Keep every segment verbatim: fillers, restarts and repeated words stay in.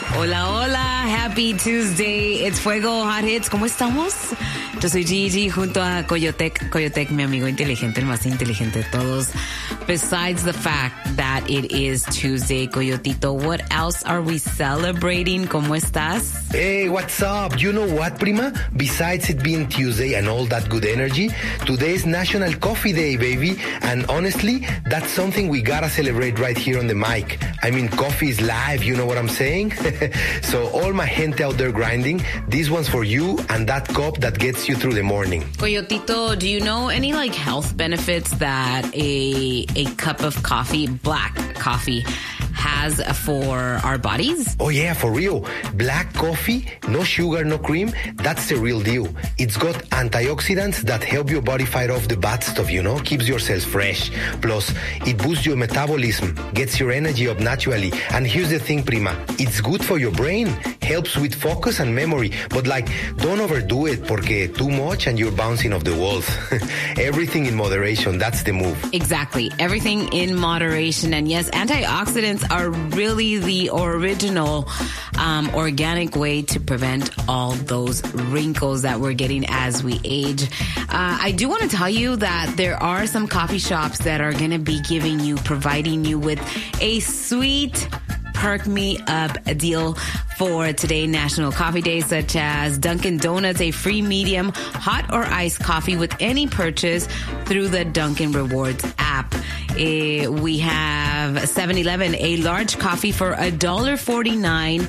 Hola, hola. Happy Tuesday. It's Fuego Hot Hits. ¿Cómo estamos? Yo soy Gigi junto a Coyotec. Coyotec, mi amigo inteligente, el más inteligente de todos. Besides the fact that it is Tuesday, Coyotito, what else are we celebrating? ¿Cómo estás? Hey, what's up? You know what, prima? Besides it being Tuesday and all that good energy, today is National Coffee Day, baby. And honestly, that's something we gotta celebrate right here on the mic. I mean, coffee is live, you know what I'm saying? So all my gente out there grinding, this one's for you and that cup that gets you through the morning. Coyotito, do you know any like health benefits that a a cup of coffee, black coffee, has for our bodies? Oh yeah, for real. Black coffee, no sugar, no cream, that's the real deal. It's got antioxidants that help your body fight off the bad stuff, you know, keeps your cells fresh. Plus, it boosts your metabolism, gets your energy up naturally. And here's the thing, prima, it's good for your brain, helps with focus and memory. But like, don't overdo it porque too much and you're bouncing off the walls. Everything in moderation, that's the move. Exactly. Everything in moderation. And yes, antioxidants are really the original um, organic way to prevent all those wrinkles that we're getting as we age. Uh, I do want to tell you that there are some coffee shops that are going to be giving you, providing you with a sweet perk me up deal for today, National Coffee Day, such as Dunkin' Donuts, a free medium, hot or iced coffee with any purchase through the Dunkin' Rewards app. Uh, we have seven eleven, a large coffee for one dollar forty-nine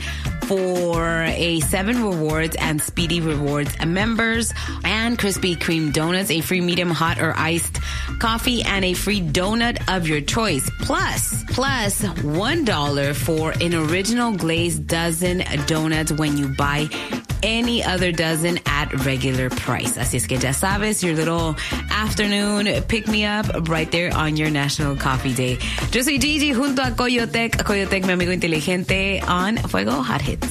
for a seven rewards and Speedy Rewards members, and Krispy Kreme Donuts, a free medium, hot or iced coffee and a free donut of your choice. Plus, plus one dollar for an original glazed dozen donuts when you buy any other dozen at regular price. Así es que ya sabes, your little afternoon pick me up right there on your National Coffee Day. Yo soy Gigi junto a Coyotec, Coyotec, mi amigo inteligente, on Fuego Hot Hits.